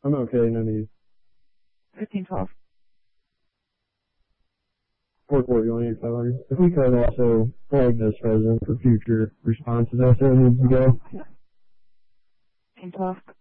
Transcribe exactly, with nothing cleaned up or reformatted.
I'm okay, no need. fifteen twelve. four forty, one eight five hundred. If we could also flag this resident for future responses, that's where it needs to go. fifteen twelve.